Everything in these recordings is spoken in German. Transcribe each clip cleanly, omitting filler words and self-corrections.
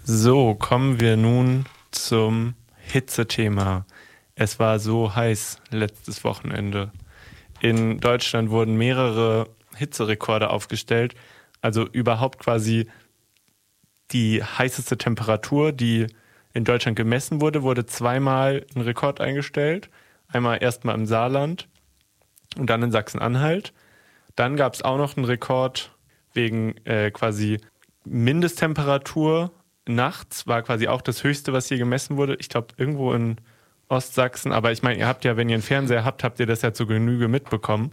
So, kommen wir nun zum Hitzethema. Es war so heiß letztes Wochenende. In Deutschland wurden mehrere Hitzerekorde aufgestellt. Also überhaupt quasi die heißeste Temperatur, die in Deutschland gemessen wurde zweimal ein Rekord eingestellt. Einmal erstmal im Saarland und dann in Sachsen-Anhalt. Dann gab es auch noch einen Rekord wegen quasi Mindesttemperatur. Nachts war quasi auch das Höchste, was hier gemessen wurde. Ich glaube, irgendwo in Ostsachsen. Aber ich meine, ihr habt ja, wenn ihr einen Fernseher habt, habt ihr das ja zur Genüge mitbekommen.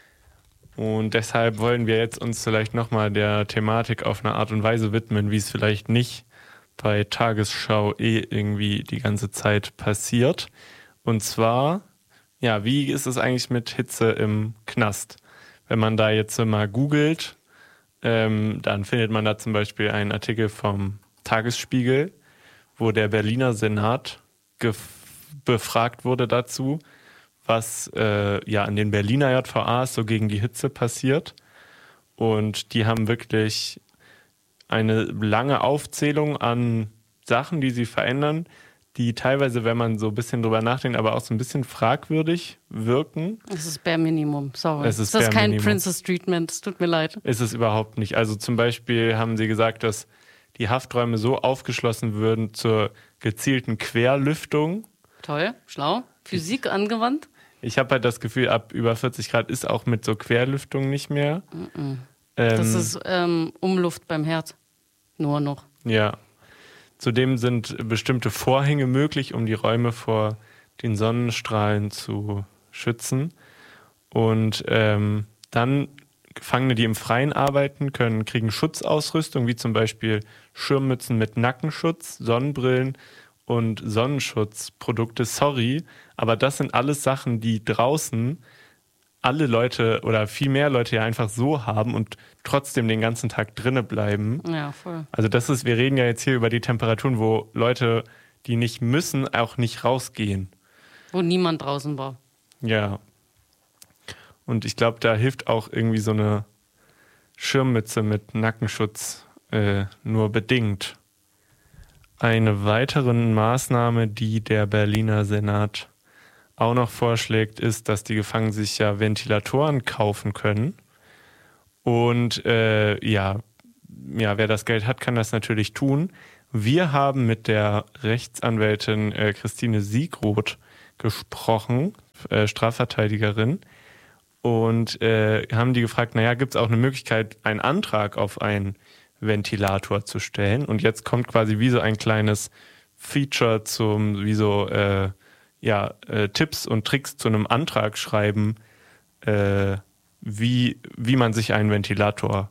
Und deshalb wollen wir jetzt uns vielleicht nochmal der Thematik auf eine Art und Weise widmen, wie es vielleicht nicht bei Tagesschau irgendwie die ganze Zeit passiert. Und zwar, ja, wie ist es eigentlich mit Hitze im Knast? Wenn man da jetzt mal googelt, dann findet man da zum Beispiel einen Artikel vom Tagesspiegel, wo der Berliner Senat befragt wurde dazu, was an den Berliner JVAs so gegen die Hitze passiert. Und die haben wirklich eine lange Aufzählung an Sachen, die sie verändern, die teilweise, wenn man so ein bisschen drüber nachdenkt, aber auch so ein bisschen fragwürdig wirken. Es ist Bare Minimum, sorry. Es ist das ist kein Minimum. Princess Treatment, es tut mir leid. Ist es überhaupt nicht. Also zum Beispiel haben sie gesagt, dass die Hafträume so aufgeschlossen würden zur gezielten Querlüftung. Toll, schlau. Physik angewandt. Ich habe halt das Gefühl, ab über 40 Grad ist auch mit so Querlüftung nicht mehr. Das ist Umluft beim Herd. Nur noch. Ja. Zudem sind bestimmte Vorhänge möglich, um die Räume vor den Sonnenstrahlen zu schützen. Und dann Gefangene, die im Freien arbeiten, kriegen Schutzausrüstung, wie zum Beispiel Schirmmützen mit Nackenschutz, Sonnenbrillen und Sonnenschutzprodukte. Sorry, aber das sind alles Sachen, die draußen alle Leute oder viel mehr Leute ja einfach so haben und trotzdem den ganzen Tag drinne bleiben. Ja, voll. Also wir reden ja jetzt hier über die Temperaturen, wo Leute, die nicht müssen, auch nicht rausgehen. Wo niemand draußen war. Ja. Und ich glaube, da hilft auch irgendwie so eine Schirmmütze mit Nackenschutz nur bedingt. Eine weitere Maßnahme, die der Berliner Senat auch noch vorschlägt, ist, dass die Gefangenen sich ja Ventilatoren kaufen können. Und wer das Geld hat, kann das natürlich tun. Wir haben mit der Rechtsanwältin Christine Siegroth gesprochen, Strafverteidigerin, und haben die gefragt, gibt es auch eine Möglichkeit, einen Antrag auf einen Ventilator zu stellen? Und jetzt kommt quasi wie so ein kleines Feature Tipps und Tricks zu einem Antrag schreiben, wie man sich einen Ventilator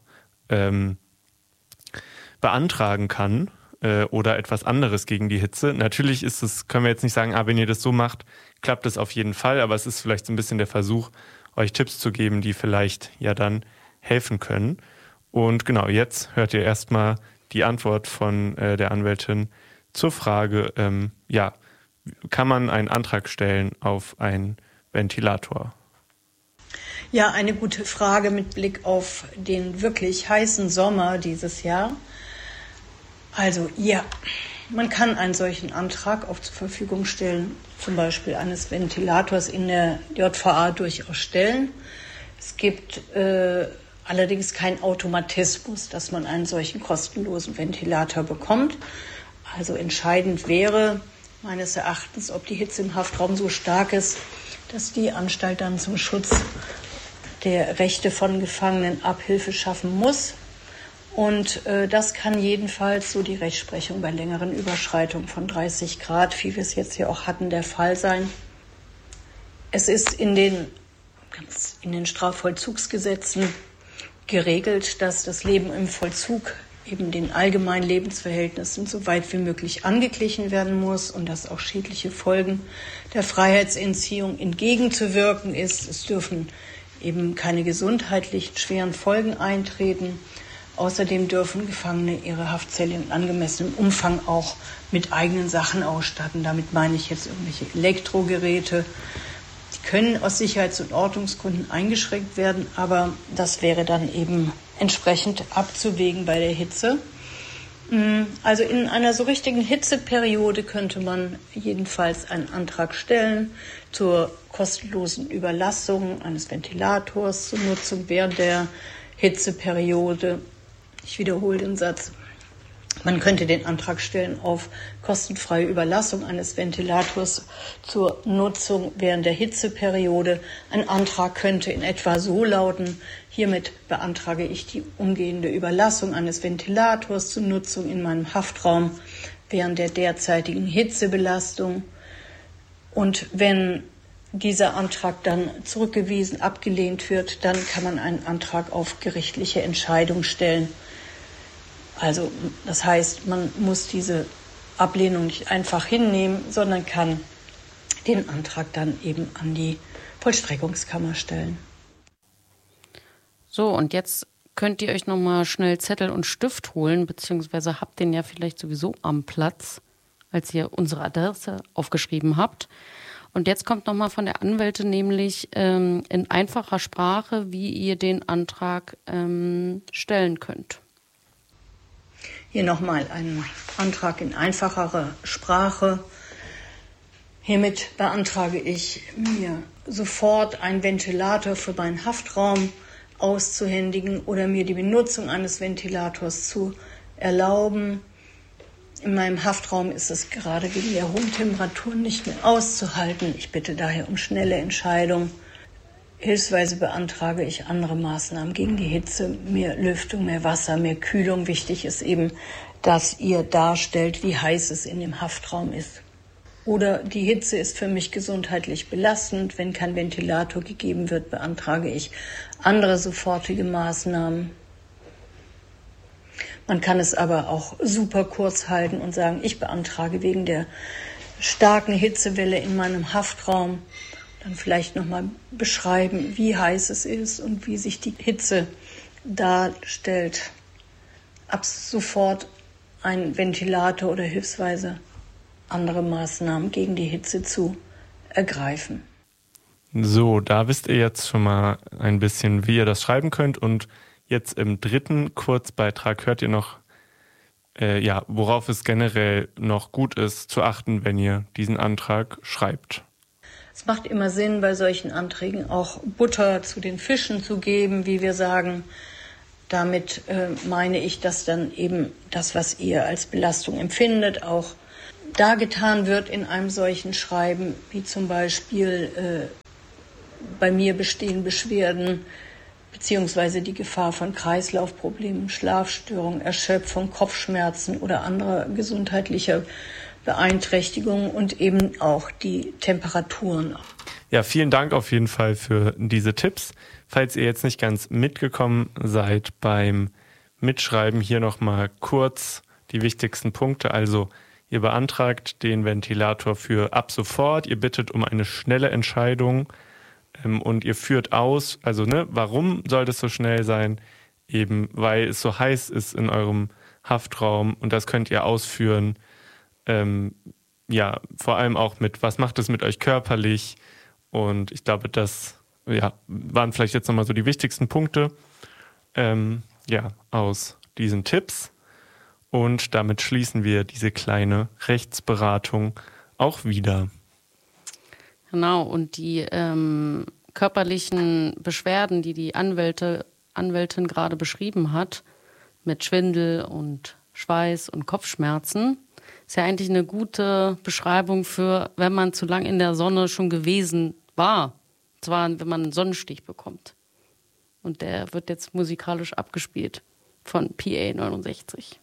beantragen kann oder etwas anderes gegen die Hitze. Natürlich können wir jetzt nicht sagen, wenn ihr das so macht, klappt es auf jeden Fall, aber es ist vielleicht so ein bisschen der Versuch, euch Tipps zu geben, die vielleicht ja dann helfen können. Und genau, jetzt hört ihr erstmal die Antwort von der Anwältin zur Frage, kann man einen Antrag stellen auf einen Ventilator? Ja, eine gute Frage mit Blick auf den wirklich heißen Sommer dieses Jahr. Also ja, man kann einen solchen Antrag auch zur Verfügung stellen, zum Beispiel eines Ventilators in der JVA durchaus stellen. Es gibt allerdings keinen Automatismus, dass man einen solchen kostenlosen Ventilator bekommt. Also entscheidend wäre meines Erachtens, ob die Hitze im Haftraum so stark ist, dass die Anstalt dann zum Schutz der Rechte von Gefangenen Abhilfe schaffen muss. Und das kann jedenfalls, so die Rechtsprechung bei längeren Überschreitungen von 30 Grad, wie wir es jetzt hier auch hatten, der Fall sein. Es ist in den Strafvollzugsgesetzen geregelt, dass das Leben im Vollzug eben den allgemeinen Lebensverhältnissen so weit wie möglich angeglichen werden muss und dass auch schädliche Folgen der Freiheitsentziehung entgegenzuwirken ist. Es dürfen eben keine gesundheitlichen schweren Folgen eintreten. Außerdem dürfen Gefangene ihre Haftzelle in angemessenem Umfang auch mit eigenen Sachen ausstatten. Damit meine ich jetzt irgendwelche Elektrogeräte. Die können aus Sicherheits- und Ordnungsgründen eingeschränkt werden, aber das wäre dann eben entsprechend abzuwägen bei der Hitze. Also in einer so richtigen Hitzeperiode könnte man jedenfalls einen Antrag stellen zur kostenlosen Überlassung eines Ventilators zur Nutzung während der Hitzeperiode. Ich wiederhole den Satz. Man könnte den Antrag stellen auf kostenfreie Überlassung eines Ventilators zur Nutzung während der Hitzeperiode. Ein Antrag könnte in etwa so lauten: Hiermit beantrage ich die umgehende Überlassung eines Ventilators zur Nutzung in meinem Haftraum während der derzeitigen Hitzebelastung. Und wenn dieser Antrag dann zurückgewiesen, abgelehnt wird, dann kann man einen Antrag auf gerichtliche Entscheidung stellen. Also das heißt, man muss diese Ablehnung nicht einfach hinnehmen, sondern kann den Antrag dann eben an die Vollstreckungskammer stellen. So, und jetzt könnt ihr euch nochmal schnell Zettel und Stift holen, beziehungsweise habt den ja vielleicht sowieso am Platz, als ihr unsere Adresse aufgeschrieben habt. Und jetzt kommt nochmal von der Anwältin nämlich in einfacher Sprache, wie ihr den Antrag stellen könnt. Hier nochmal ein Antrag in einfacherer Sprache. Hiermit beantrage ich, mir sofort einen Ventilator für meinen Haftraum auszuhändigen oder mir die Benutzung eines Ventilators zu erlauben. In meinem Haftraum ist es gerade wegen der hohen Temperaturen nicht mehr auszuhalten. Ich bitte daher um schnelle Entscheidung. Hilfsweise beantrage ich andere Maßnahmen gegen die Hitze, mehr Lüftung, mehr Wasser, mehr Kühlung. Wichtig ist eben, dass ihr darstellt, wie heiß es in dem Haftraum ist. Oder die Hitze ist für mich gesundheitlich belastend. Wenn kein Ventilator gegeben wird, beantrage ich andere sofortige Maßnahmen. Man kann es aber auch super kurz halten und sagen, ich beantrage wegen der starken Hitzewelle in meinem Haftraum, dann vielleicht nochmal beschreiben, wie heiß es ist und wie sich die Hitze darstellt. Ab sofort ein Ventilator oder hilfsweise andere Maßnahmen gegen die Hitze zu ergreifen. So, da wisst ihr jetzt schon mal ein bisschen, wie ihr das schreiben könnt. Und jetzt im dritten Kurzbeitrag hört ihr noch, worauf es generell noch gut ist zu achten, wenn ihr diesen Antrag schreibt. Es macht immer Sinn, bei solchen Anträgen auch Butter zu den Fischen zu geben, wie wir sagen. Damit meine ich, dass dann eben das, was ihr als Belastung empfindet, auch dargetan wird in einem solchen Schreiben, wie zum Beispiel bei mir bestehen Beschwerden beziehungsweise die Gefahr von Kreislaufproblemen, Schlafstörungen, Erschöpfung, Kopfschmerzen oder anderer gesundheitlicher Beeinträchtigungen und eben auch die Temperaturen. Ja, vielen Dank auf jeden Fall für diese Tipps. Falls ihr jetzt nicht ganz mitgekommen seid beim Mitschreiben, hier nochmal kurz die wichtigsten Punkte. Also ihr beantragt den Ventilator für ab sofort, ihr bittet um eine schnelle Entscheidung und ihr führt aus, warum soll das so schnell sein? Eben weil es so heiß ist in eurem Haftraum und das könnt ihr ausführen. Vor allem auch mit, was macht es mit euch körperlich? Und ich glaube, das waren vielleicht jetzt nochmal so die wichtigsten Punkte aus diesen Tipps. Und damit schließen wir diese kleine Rechtsberatung auch wieder. Genau, und die körperlichen Beschwerden, die die Anwältin gerade beschrieben hat, mit Schwindel und Schweiß und Kopfschmerzen, ist ja eigentlich eine gute Beschreibung für, wenn man zu lang in der Sonne schon gewesen war. Und zwar, wenn man einen Sonnenstich bekommt. Und der wird jetzt musikalisch abgespielt von PA 69.